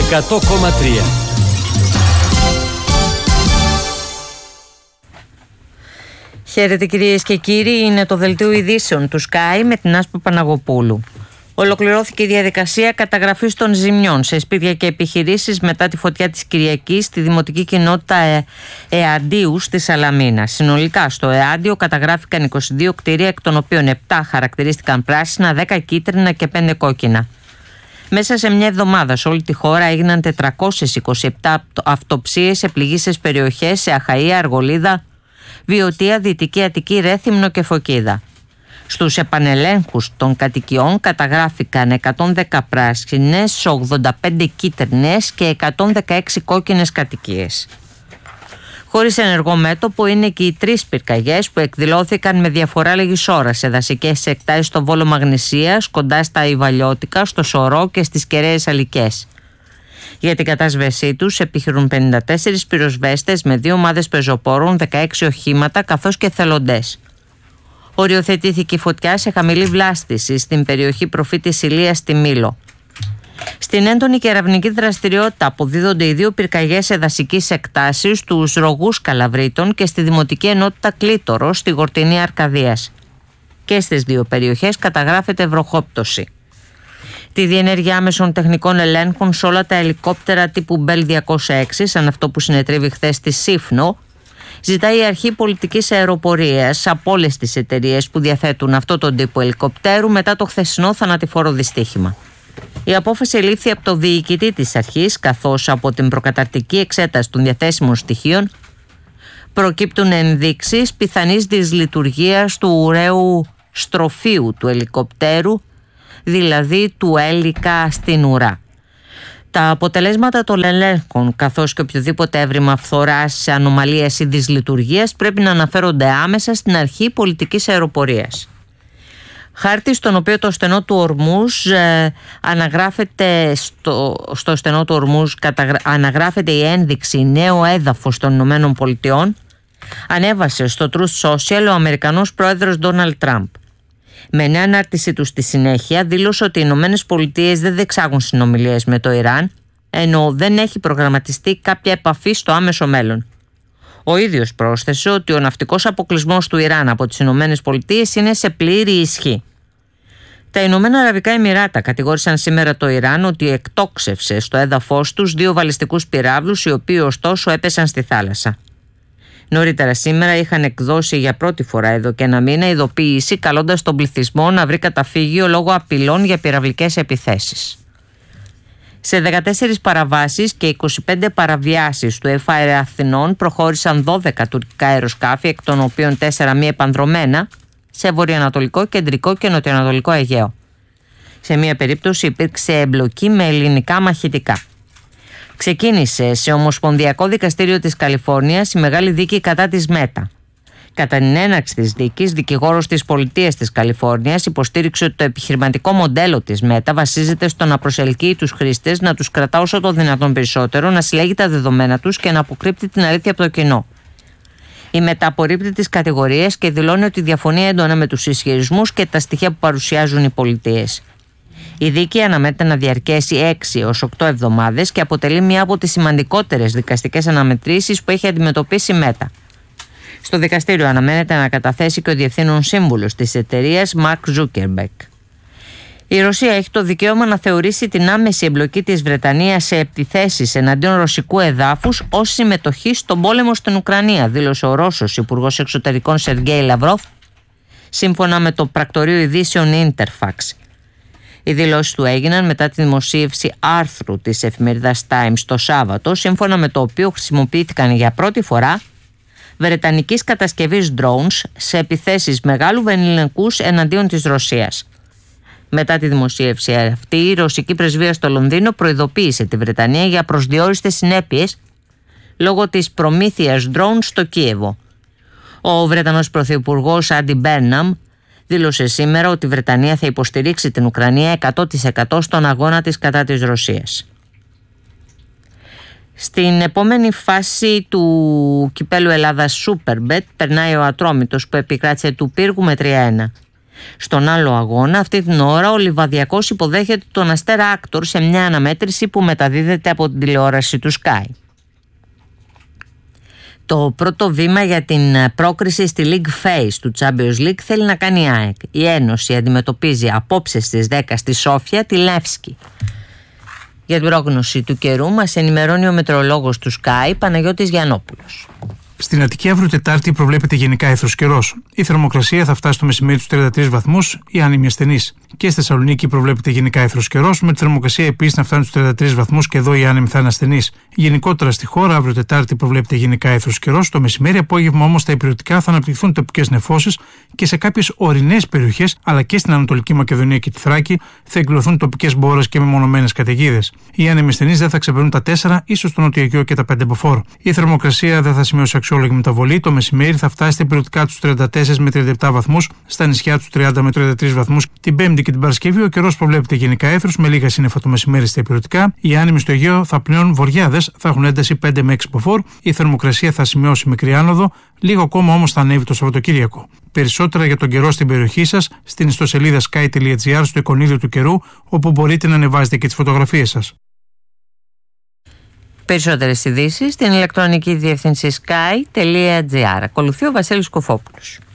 100,3. Χαίρετε κυρίες και κύριοι, είναι το δελτίο ειδήσεων του Sky με την Άσπα Παναγοπούλου. Ολοκληρώθηκε η διαδικασία καταγραφής των ζημιών σε σπίτια και επιχειρήσεις μετά τη φωτιά της Κυριακής στη δημοτική κοινότητα Εαντίους της Σαλαμίνας. Συνολικά στο Εάντιο καταγράφηκαν 22 κτίρια, εκ των οποίων 7 χαρακτηρίστηκαν πράσινα, 10 κίτρινα και 5 κόκκινα. Μέσα σε μια εβδομάδα σε όλη τη χώρα έγιναν 427 αυτοψίες σε πληγήσεις περιοχές σε Αχαΐα, Αργολίδα, Βιωτία, Δυτική Αττική, Ρέθυμνο και Φωκίδα. Στους επανελέγχους των κατοικιών καταγράφηκαν 110 πράσινες, 85 κίτρινες και 116 κόκκινες κατοικίες. Χωρίς ενεργό μέτωπο είναι και οι 3 πυρκαγιές που εκδηλώθηκαν με διαφορά λίγης ώρας σε δασικές εκτάσεις στο Βόλο Μαγνησίας, κοντά στα Ιβαλιώτικα, στο Σωρό και στις Κεραίες Αλικές. Για την κατάσβεσή τους επιχειρούν 54 πυροσβέστες με 2 ομάδες πεζοπόρων, 16 οχήματα καθώς και εθελοντές. Οριοθετήθηκε η φωτιά σε χαμηλή βλάστηση στην περιοχή Προφήτης Ηλίας στη Μήλο. Στην έντονη κεραυνική δραστηριότητα αποδίδονται οι 2 πυρκαγιές εδασικής εκτάσης στους Ρογούς Καλαβρίτων και στη Δημοτική Ενότητα Κλήτορο στη Γορτινή Αρκαδίας. Και στις 2 περιοχές καταγράφεται βροχόπτωση. Τη διενέργεια άμεσων τεχνικών ελέγχων σε όλα τα ελικόπτερα τύπου Bell 206, σαν αυτό που συνετρίβει χθες στη Σύφνο, ζητάει η Αρχή Πολιτικής Αεροπορίας από όλες τις εταιρείες που διαθέτουν αυτό τον τύπο ελικοπτέρου μετά το χθεσινό θανατηφόρο δυστύχημα. Η απόφαση λήφθη από το διοικητή της αρχής, καθώς από την προκαταρτική εξέταση των διαθέσιμων στοιχείων προκύπτουν ενδείξεις πιθανής δυσλειτουργίας του ουραίου στροφείου του ελικοπτέρου, δηλαδή του έλικα στην ουρά. Τα αποτελέσματα των ελέγχων, καθώς και οποιοδήποτε έβριμα φθοράς, ανομαλίας ή δυσλειτουργίας πρέπει να αναφέρονται άμεσα στην Αρχή Πολιτικής Αεροπορίας. Χάρτη στον οποίο το στενό του Ορμούζ αναγράφεται στο στενό του Ορμούζ αναγράφεται η ένδειξη νέο έδαφος των Ηνωμένων Πολιτειών, ανέβασε στο Truth Social ο Αμερικανός πρόεδρος Ντόναλντ Τραμπ. Με νέα ανάρτησή του στη συνέχεια δήλωσε ότι οι Ηνωμένες Πολιτείες δεν διεξάγουν συνομιλίες με το Ιράν, ενώ δεν έχει προγραμματιστεί κάποια επαφή στο άμεσο μέλλον. Ο ίδιος πρόσθεσε ότι ο ναυτικός αποκλεισμός του Ιράν από τις Ηνωμένες Πολιτείες είναι σε πλήρη ισχύ. Τα Ηνωμένα Αραβικά Εμιράτα κατηγόρησαν σήμερα το Ιράν ότι εκτόξευσε στο έδαφος τους 2 βαλιστικούς πυράβλους, οι οποίοι ωστόσο έπεσαν στη θάλασσα. Νωρίτερα σήμερα είχαν εκδώσει για πρώτη φορά εδώ και ένα μήνα ειδοποίηση καλώντας τον πληθυσμό να βρει καταφύγιο λόγω απειλών για πυραυλικές επιθέσεις. Σε 14 παραβάσεις και 25 παραβιάσεις του Air Αθηνών προχώρησαν 12 τουρκικά αεροσκάφη, εκ των οποίων 4 μη επανδρομένα, σε βορειοανατολικό, κεντρικό και νοτιοανατολικό Αιγαίο. Σε μία περίπτωση υπήρξε εμπλοκή με ελληνικά μαχητικά. Ξεκίνησε σε Ομοσπονδιακό Δικαστήριο της Καλιφόρνιας η μεγάλη δίκη κατά της Μέτα. Κατά την έναρξη της δίκης, δικηγόρος της Πολιτείας της Καλιφόρνιας υποστήριξε ότι το επιχειρηματικό μοντέλο της Μέτα βασίζεται στο να προσελκύει τους χρήστες, να τους κρατά όσο το δυνατόν περισσότερο, να συλλέγει τα δεδομένα τους και να αποκρύπτει την αλήθεια από το κοινό. Η Μέτα απορρίπτει τις κατηγορίες και δηλώνει ότι διαφωνεί έντονα με τους ισχυρισμούς και τα στοιχεία που παρουσιάζουν οι πολιτείες. Η δίκη αναμένεται να διαρκέσει 6 έως 8 εβδομάδες και αποτελεί μία από τις σημαντικότερες δικαστικές αναμετρήσεις που έχει αντιμετωπίσει η Μέτα. Στο δικαστήριο αναμένεται να καταθέσει και ο διευθύνων σύμβουλος της εταιρείας Μαρκ Ζούκερμπεργκ. Η Ρωσία έχει το δικαίωμα να θεωρήσει την άμεση εμπλοκή της Βρετανίας σε επιθέσεις εναντίον ρωσικού εδάφους ως συμμετοχή στον πόλεμο στην Ουκρανία, δήλωσε ο Ρώσος Υπουργός Εξωτερικών Σεργέη Λαυρόφ, σύμφωνα με το πρακτορείο ειδήσεων Interfax. Οι δηλώσεις του έγιναν μετά τη δημοσίευση άρθρου της εφημερίδας Times το Σάββατο, σύμφωνα με το οποίο χρησιμοποιήθηκαν για πρώτη φορά βρετανικής κατασκευής drones σε επιθέσεις μεγάλου βενιλενικούς εναντίον της Ρωσίας. Μετά τη δημοσίευση αυτή, η ρωσική πρεσβεία στο Λονδίνο προειδοποίησε τη Βρετανία για προσδιορίστες συνέπειες λόγω της προμήθειας drones στο Κίεβο. Ο Βρετανός Πρωθυπουργός Άντι Μπέρναμ δήλωσε σήμερα ότι η Βρετανία θα υποστηρίξει την Ουκρανία 100% στον αγώνα της κατά της Ρωσίας. Στην επόμενη φάση του κυπέλου Ελλάδας Superbet περνάει ο Ατρόμητος που επικράτησε του Πύργου με 3-1. Στον άλλο αγώνα, αυτή την ώρα, ο Λιβαδιακός υποδέχεται τον Αστέρα Άκτορ σε μια αναμέτρηση που μεταδίδεται από την τηλεόραση του Sky. Το πρώτο βήμα για την πρόκριση στη League Phase του Champions League θέλει να κάνει η ΑΕΚ. Η Ένωση αντιμετωπίζει απόψε στις 10 στη Σόφια τη Λεύσκη. Για την πρόγνωση του καιρού μας ενημερώνει ο μετεωρολόγος του Sky, Παναγιώτης Γιαννόπουλος. Στην Αττική αύριο Τετάρτη προβλέπεται γενικά αίθρος καιρός. Η θερμοκρασία θα φτάσει το μεσημέρι τους 33 βαθμούς ή άνεμοι ασθενείς. Και στη Θεσσαλονίκη προβλέπεται γενικά αίθρος καιρός, με τη θερμοκρασία επίσης να φτάνει στους 33 βαθμούς και εδώ οι άνεμοι θα είναι ασθενείς. Γενικότερα στη χώρα αύριο Τετάρτη προβλέπεται γενικά αίθρος καιρός. Το μεσημέρι απόγευμα όμως στα υπηρετικά θα αναπτυχθούν τοπικές νεφώσεις και σε κάποιες ορεινές περιοχές, αλλά και στην Ανατολική Μακεδονία και τη Θράκη, θα εκδηλωθούν τοπικές μπόρες και μεμονωμένες καταιγίδες. Οι άνεμοι ασθενείς δεν θα ξεπερνούν τα 4, ίσως το Νότιο Αιγαίο και τα 5 μποφόρ. Η θερμοκρασία δεν θα σημειώσει αξιόλογη μεταβολή. Το μεσημέρι θα φτάσει στα υπηρετικά τους 34 με 37 βαθμούς, στα νησιά τους 30 με 33 βαθμούς. Την Πέμπτη και την Παρασκευή ο καιρός προβλέπεται γενικά αίθρος με λίγα σύννεφα το μεσημέρι στα υπηρετικά. Οι άνεμοι στο Αιγαίο θα πλέον βορειάδες, θα έχουν ένταση 5 με 6 μποφόρ. Η θερμοκρασία θα σημειώσει μικρή άνοδο, λίγο ακόμα όμως θα ανέβει το Σαββατοκύριακο. Περισσότερα για τον καιρό στην περιοχή σας στην ιστοσελίδα sky.gr στο εικονίδιο του καιρού, όπου μπορείτε να ανεβάζετε και τις φωτογραφίες σας. Περισσότερες ειδήσεις στην ηλεκτρονική διεύθυνση sky.gr. Ακολουθεί ο Βασίλης Κοφόπουλος.